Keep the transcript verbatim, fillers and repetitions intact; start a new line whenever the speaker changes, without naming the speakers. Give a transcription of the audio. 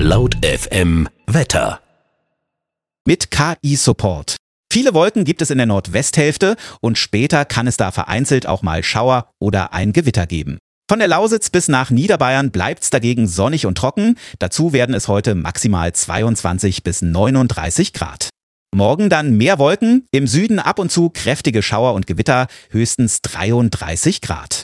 Laut F M Wetter.
Mit K I-Support. Viele Wolken gibt es in der Nordwesthälfte und später kann es da vereinzelt auch mal Schauer oder ein Gewitter geben. Von der Lausitz bis nach Niederbayern bleibt's dagegen sonnig und trocken. Dazu werden es heute maximal zweiundzwanzig bis neununddreißig Grad. Morgen dann mehr Wolken, im Süden ab und zu kräftige Schauer und Gewitter, höchstens dreiunddreißig Grad.